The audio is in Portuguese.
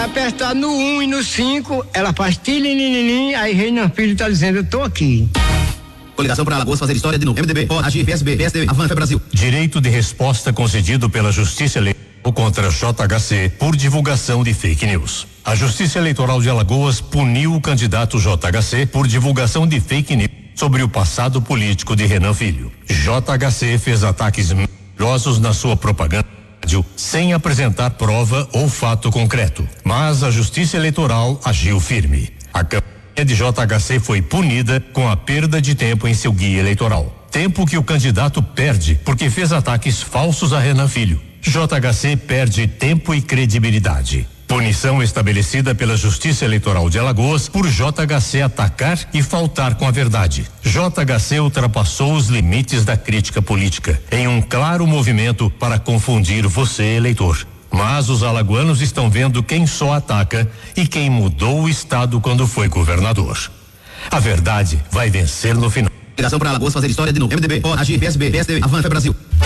apertar no 1 e no 5, ela faz tilininininin, aí Renan Filho tá dizendo, eu tô aqui. Coligação para Alagoas fazer história de novo. MDB, Agir, PSB, PSDB, Avança Brasil. Direito de resposta concedido pela Justiça Eleitoral contra JHC por divulgação de fake news. A Justiça Eleitoral de Alagoas puniu o candidato JHC por divulgação de fake news sobre o passado político de Renan Filho. JHC fez ataques mentirosos na sua propaganda sem apresentar prova ou fato concreto, mas a Justiça Eleitoral agiu firme. A campanha de JHC foi punida com a perda de tempo em seu guia eleitoral. Tempo que o candidato perde porque fez ataques falsos a Renan Filho. JHC perde tempo e credibilidade. Punição estabelecida pela Justiça Eleitoral de Alagoas por JHC atacar e faltar com a verdade. JHC ultrapassou os limites da crítica política em um claro movimento para confundir você, eleitor. Mas os alagoanos estão vendo quem só ataca e quem mudou o estado quando foi governador. A verdade vai vencer no final. Coligação para Alagoas fazer história de novo. MDB, Agir, PSB, PSDB, Avança Brasil.